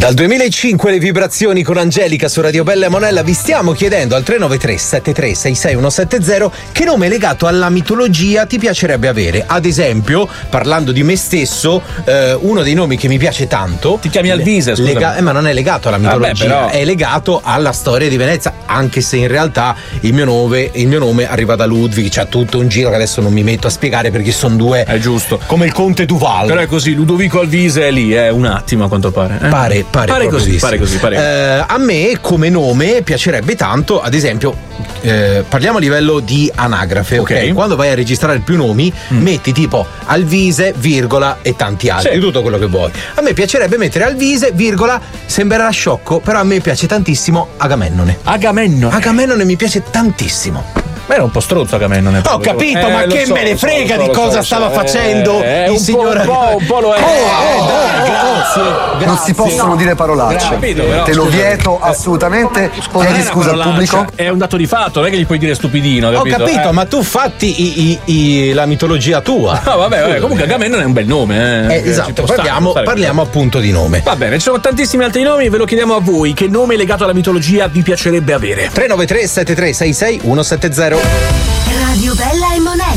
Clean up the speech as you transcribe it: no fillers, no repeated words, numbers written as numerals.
Dal 2005 le vibrazioni con Angelica su Radio Bella e Monella. Vi stiamo chiedendo al 393 73 66170 che nome legato alla mitologia ti piacerebbe avere. Ad esempio, parlando di me stesso, uno dei nomi che mi piace tanto. Ti chiami Alvise, scusa. Ma non è legato alla mitologia, è legato alla storia di Venezia, anche se in realtà il mio nome arriva da Ludwig, c'ha tutto un giro che adesso non mi metto a spiegare perché sono due. È giusto. Come il conte Duval. Però è così, Ludovico Alvise è lì, è un attimo a quanto pare. Pare così. A me come nome piacerebbe tanto, ad esempio, parliamo a livello di anagrafe, ok? Quando vai a registrare più nomi, metti tipo Alvise, virgola e tanti altri, tutto quello che vuoi. A me piacerebbe mettere Alvise, virgola, sembrerà sciocco, però a me piace tantissimo Agamennone. Agamennone mi piace tantissimo. Ma era un po' strozzo Agamennone. Ho capito, ma che me ne frega di cosa stava facendo il signor. Un po' lo è. Grazie. Non si possono dire parolacce. Te lo vieto assolutamente. Chiedi scusa al pubblico. È un dato di fatto, non è che gli puoi dire stupidino. Ho capito, ma tu fatti la mitologia tua. No, vabbè, comunque Agamennone è un bel nome. Esatto, parliamo appunto di nome. Va bene, ci sono tantissimi altri nomi, ve lo chiediamo a voi. Che nome legato alla mitologia vi piacerebbe avere? 393 73 66 170. Radio Bella e Monella.